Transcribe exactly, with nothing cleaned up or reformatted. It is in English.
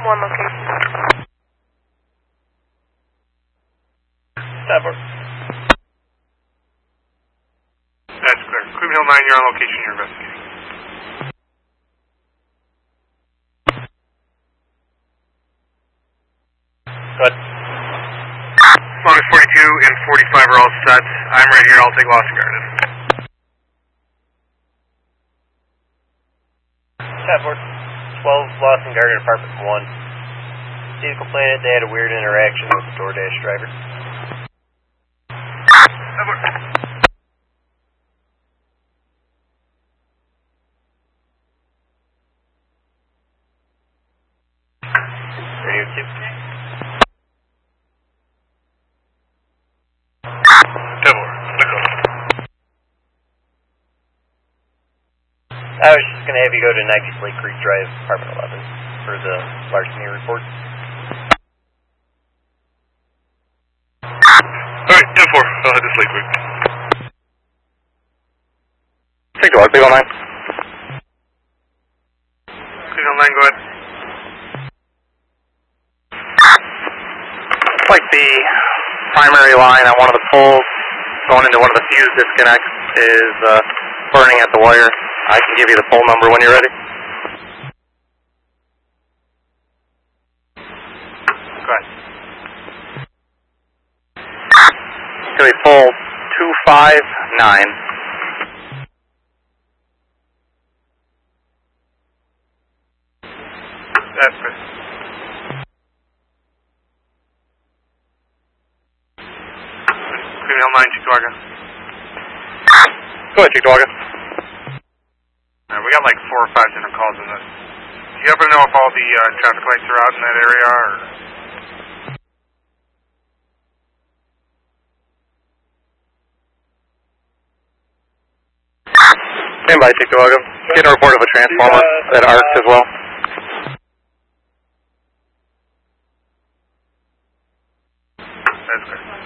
one location. Seven. That's clear. Cleveland Hill nine, you're on location, you're investigating. Good. Long forty-two and forty-five are all set. I'm right here, I'll take lost and guarded. ten four. twelve, lost and guarded apartment one. Vehicle Planet, they had a weird interaction with the DoorDash driver. Radio two. I was just going to have you go to ninety Slate Creek Drive, apartment eleven, for the larceny report. Alright, ten four, I'll head to Slate Creek. Take the Cleveland nine. Cleveland nine, go ahead. Like the primary line on one of the poles going into one of the fuse disconnects is uh, burning at the wire. I can give you the pole number when you're ready. Go ahead. It's going to be pole two five nine. That's good. Cleveland Hill nine, Cheektowaga. Go ahead, Cheektowaga. Alright, we got like four or five different calls in this. Do you happen to know if all the uh, traffic lights are out in that area, or? Stand by, Cheektowaga. Getting a report of a transformer that arcs as well. That's good.